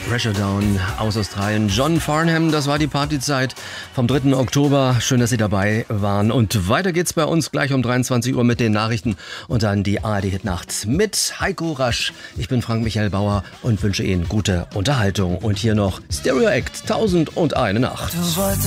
Pressure Down aus Australien. John Farnham, das war die Partyzeit vom 3. Oktober. Schön, dass Sie dabei waren. Und weiter geht's bei uns gleich um 23 Uhr mit den Nachrichten und dann die ARD-Hit-Nacht mit Heiko Rasch. Ich bin Frank-Michael Bauer und wünsche Ihnen gute Unterhaltung. Und hier noch Stereo Act, 1001 Nacht. Du wolltest